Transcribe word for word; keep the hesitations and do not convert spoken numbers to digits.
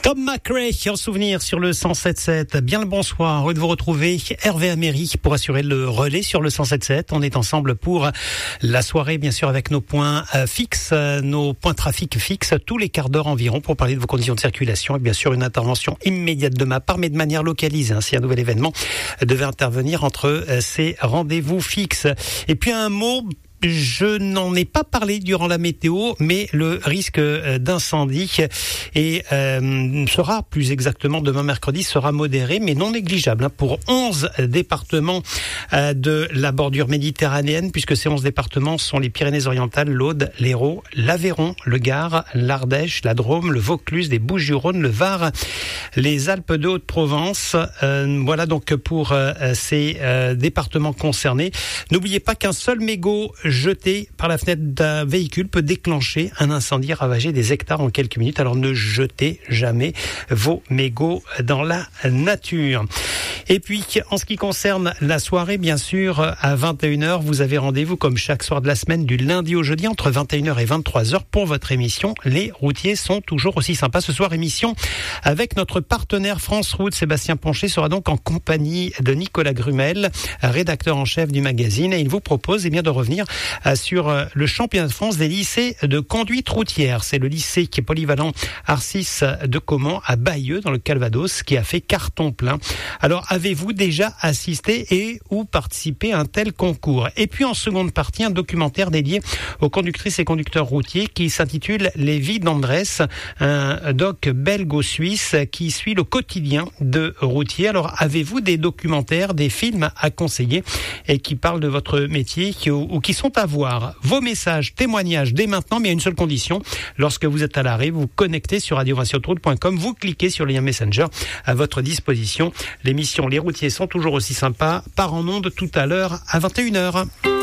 Tom McRae en souvenir sur le cent sept sept. Bien le bonsoir, heureux de vous retrouver. Hervé Améry pour assurer le relais sur le cent sept sept. On est ensemble pour la soirée, bien sûr, avec nos points fixes, nos points trafic fixes, tous les quarts d'heure environ, pour parler de vos conditions de circulation et bien sûr une intervention immédiate de ma part, mais de manière localisée. Si un nouvel événement devait intervenir entre ces rendez-vous fixes. Et puis un mot... Je n'en ai pas parlé durant la météo, mais le risque d'incendie et euh, sera plus exactement demain mercredi sera modéré, mais non négligeable hein, pour onze départements euh, de la bordure méditerranéenne, puisque ces onze départements sont les Pyrénées-Orientales, l'Aude, l'Hérault, l'Aveyron, le Gard, l'Ardèche, la Drôme, le Vaucluse, les Bouches-du-Rhône, le Var, les Alpes de Haute-Provence. Euh, voilà donc pour euh, ces euh, départements concernés. N'oubliez pas qu'un seul mégot jeté par la fenêtre d'un véhicule peut déclencher un incendie, ravager des hectares en quelques minutes. Alors ne jetez jamais vos mégots dans la nature. Et puis, en ce qui concerne la soirée, bien sûr, à vingt et une heures, vous avez rendez-vous comme chaque soir de la semaine, du lundi au jeudi, entre vingt et une heures et vingt-trois heures pour votre émission. Les routiers sont toujours aussi sympas. Ce soir, émission avec notre partenaire France Route. Sébastien Poncher sera donc en compagnie de Nicolas Grumel, rédacteur en chef du magazine, et il vous propose eh bien, de revenir sur le championnat de France des lycées de conduite routière. C'est le lycée qui est polyvalent Arcis de Caumont à Bayeux, dans le Calvados, qui a fait carton plein. Alors, avez-vous déjà assisté et ou participé à un tel concours? Et puis, en seconde partie, un documentaire dédié aux conductrices et conducteurs routiers qui s'intitule Les vies d'Andrés, un doc belgo-suisse qui suit le quotidien de routiers. Alors, avez-vous des documentaires, des films à conseiller et qui parlent de votre métier qui, ou, ou qui sont à voir? Vos messages, témoignages dès maintenant, mais à une seule condition. Lorsque vous êtes à l'arrêt, vous vous connectez sur radio vingt sur route point com, vous cliquez sur le lien Messenger à votre disposition. L'émission Les routiers sont toujours aussi sympas, part en onde tout à l'heure à vingt et une heures.